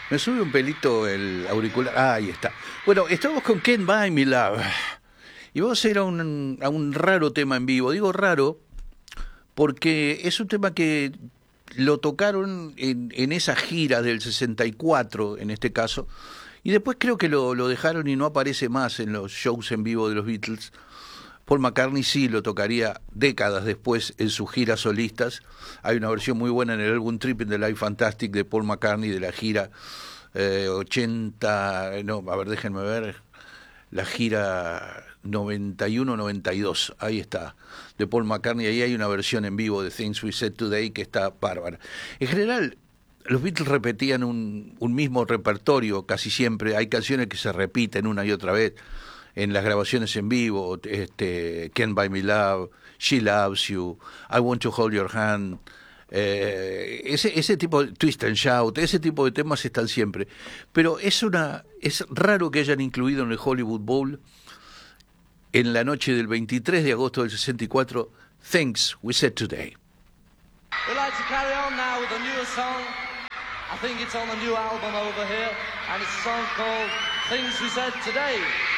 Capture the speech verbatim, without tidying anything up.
Me sube un pelito el auricular. Ah, ahí está. Bueno, estamos con Can't Buy Me Love. Y vamos a ir a un, a un raro tema en vivo. Digo raro porque es un tema que lo tocaron en, en esa gira del sesenta y cuatro, en este caso, y después creo que lo, lo dejaron y no aparece más en los shows en vivo de los Beatles. Paul McCartney sí lo tocaría décadas después en sus giras solistas. Hay una versión muy buena en el álbum Tripping the Life Fantastic de Paul McCartney de la gira eh, ochenta, no, a ver, déjenme ver, la gira noventa y uno noventa y dos, ahí está, de Paul McCartney. Ahí hay una versión en vivo de Things We Said Today que está bárbara. En general, los Beatles repetían un, un mismo repertorio casi siempre. Hay canciones que se repiten una y otra vez en las grabaciones en vivo, este, Can't Buy Me Love, She Loves You, I Want to Hold Your Hand, eh, ese, ese tipo de Twist and Shout, ese tipo de temas están siempre. Pero es una es raro que hayan incluido en el Hollywood Bowl, en la noche del veintitrés de agosto del sesenta y cuatro, Things We Said Today. We'd like to carry on now with a newer song. I think it's on the new album over here, and it's a song called Things We Said Today.